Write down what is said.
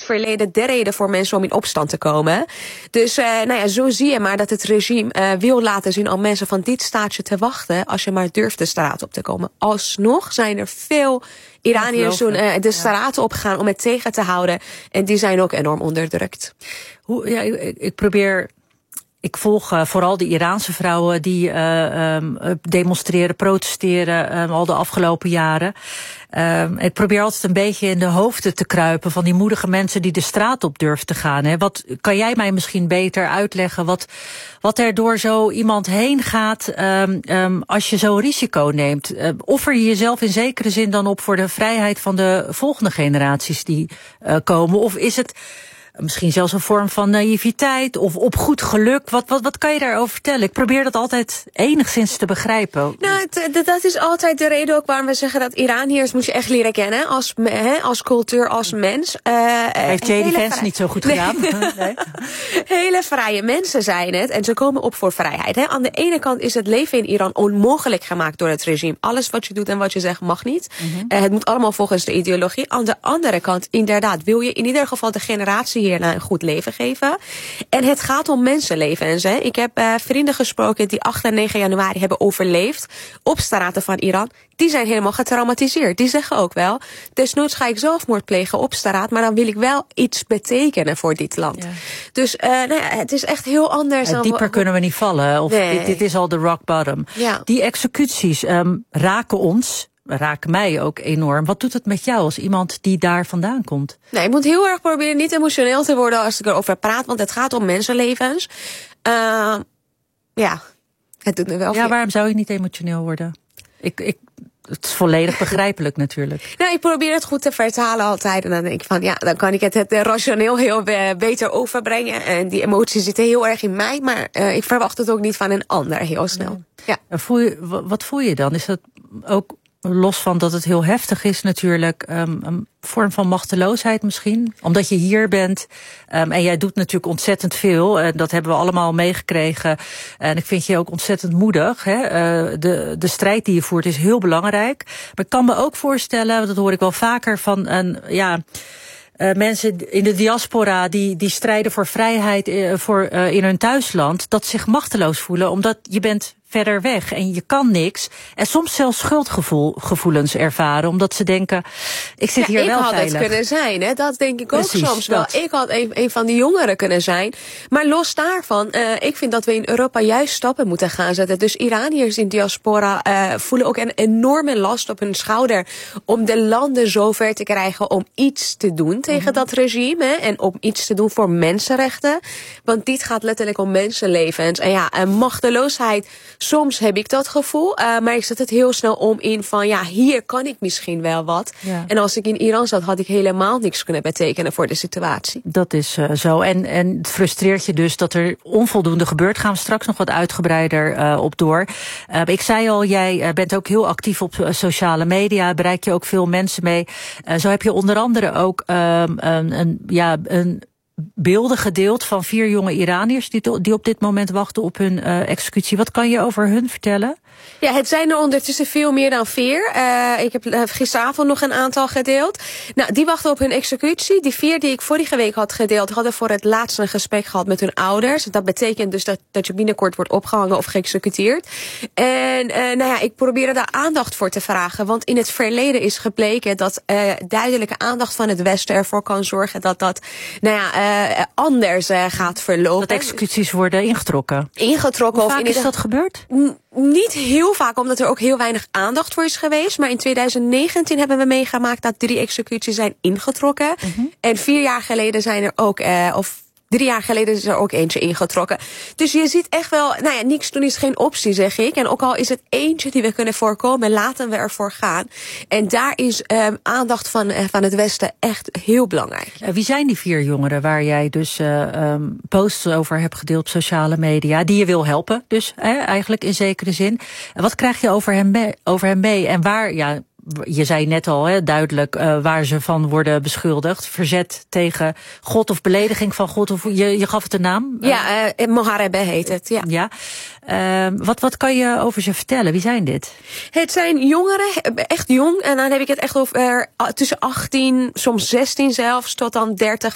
verleden de reden voor mensen om in opstand te komen. Dus zo zie je maar dat het regime wil laten zien aan mensen van dit staat je te wachten als je maar durft de straat op te komen. Alsnog zijn er veel Iraniërs toen de straten opgegaan om het tegen te houden. En die zijn ook enorm onderdrukt. Ik volg vooral de Iraanse vrouwen die demonstreren, protesteren al de afgelopen jaren. Ik probeer altijd een beetje in de hoofden te kruipen van die moedige mensen die de straat op durven te gaan. Hè. Wat kan jij mij misschien beter uitleggen wat er door zo iemand heen gaat als je zo'n risico neemt? Offer je jezelf in zekere zin dan op voor de vrijheid van de volgende generaties die komen? Of is het misschien zelfs een vorm van naïviteit of op goed geluk? Wat kan je daarover vertellen? Ik probeer dat altijd enigszins te begrijpen. Nou, dat is altijd de reden ook waarom we zeggen dat Iraniërs moet je echt leren kennen als cultuur, als mens. Heeft J.D. Vance niet zo goed gedaan? Nee. Hele vrije mensen zijn het en ze komen op voor vrijheid. Hè. Aan de ene kant is het leven in Iran onmogelijk gemaakt door het regime. Alles wat je doet en wat je zegt mag niet. Het moet allemaal volgens de ideologie. Aan de andere kant, inderdaad, wil je in ieder geval de generatie hierna een goed leven geven. En het gaat om mensenlevens. Hè. Ik heb vrienden gesproken die 8 en 9 januari hebben overleefd op straten van Iran. Die zijn helemaal getraumatiseerd. Die zeggen ook wel, desnoods ga ik zelfmoord plegen op straat, maar dan wil ik wel iets betekenen voor dit land. Ja. Dus het is echt heel anders. Dieper kunnen we niet vallen. Of nee. Dit is al de rock bottom. Ja. Die executies raken mij ook enorm. Wat doet het met jou als iemand die daar vandaan komt? Nee, ik moet heel erg proberen niet emotioneel te worden als ik erover praat, want het gaat om mensenlevens. Het doet me wel veel. Ja, waarom zou je niet emotioneel worden? Het is volledig begrijpelijk natuurlijk. Nou, ik probeer het goed te vertalen altijd. En dan denk ik van, dan kan ik het rationeel heel beter overbrengen. En die emoties zitten heel erg in mij. Maar ik verwacht het ook niet van een ander heel snel. Ja. Wat voel je dan? Is dat ook, los van dat het heel heftig is natuurlijk, een vorm van machteloosheid misschien? Omdat je hier bent en jij doet natuurlijk ontzettend veel. Dat hebben we allemaal meegekregen. En ik vind je ook ontzettend moedig. Hè? De strijd die je voert is heel belangrijk. Maar ik kan me ook voorstellen, dat hoor ik wel vaker van mensen in de diaspora die strijden voor vrijheid in hun thuisland, dat zich machteloos voelen omdat je bent verder weg en je kan niks. En soms zelfs schuldgevoelens ervaren, omdat ze denken, ik zit hier wel veilig. Ik had het kunnen zijn, hè? Dat denk ik ook soms wel. Ik had een van die jongeren kunnen zijn. Maar los daarvan, ik vind dat we in Europa juist stappen moeten gaan zetten. Dus Iraniërs in diaspora voelen ook een enorme last op hun schouder om de landen zover te krijgen om iets te doen tegen dat regime. Hè? En om iets te doen voor mensenrechten. Want dit gaat letterlijk om mensenlevens. En machteloosheid, soms heb ik dat gevoel, maar ik zet het heel snel om in van hier kan ik misschien wel wat. Ja. En als ik in Iran zat, had ik helemaal niks kunnen betekenen voor de situatie. Dat is zo. En het frustreert je dus dat er onvoldoende gebeurt. Gaan we straks nog wat uitgebreider op door. Ik zei al, jij bent ook heel actief op sociale media. Bereik je ook veel mensen mee. Zo heb je onder andere ook een beelden gedeeld van 4 jonge Iraniërs die op dit moment wachten op hun executie. Wat kan je over hun vertellen? Ja, het zijn er ondertussen veel meer dan 4. Ik heb gisteravond nog een aantal gedeeld. Nou, die wachten op hun executie. Die 4 die ik vorige week had gedeeld, hadden voor het laatst een gesprek gehad met hun ouders. Dat betekent dus dat je binnenkort wordt opgehangen of geëxecuteerd. En ik probeer daar aandacht voor te vragen. Want in het verleden is gebleken dat duidelijke aandacht van het Westen ervoor kan zorgen dat anders gaat verlopen. Dat executies worden ingetrokken. Hoe vaak is dat gebeurd? Niet heel vaak, omdat er ook heel weinig aandacht voor is geweest. Maar in 2019 hebben we meegemaakt dat 3 executies zijn ingetrokken. En 4 jaar geleden zijn er ook, 3 jaar geleden is er ook eentje ingetrokken. Dus je ziet echt wel, niks doen is geen optie, zeg ik. En ook al is het eentje die we kunnen voorkomen, laten we ervoor gaan. En daar is aandacht van het Westen echt heel belangrijk. Wie zijn die 4 jongeren waar jij dus posts over hebt gedeeld op sociale media, die je wil helpen, dus eigenlijk in zekere zin. Wat krijg je over hem mee? En waar, je zei net al duidelijk waar ze van worden beschuldigd. Verzet tegen God of belediging van God. Of je gaf het een naam? Moharebe heet het, ja. Wat kan je over ze vertellen? Wie zijn dit? Het zijn jongeren, echt jong. En dan heb ik het echt over tussen 18, soms 16 zelfs, tot dan 30,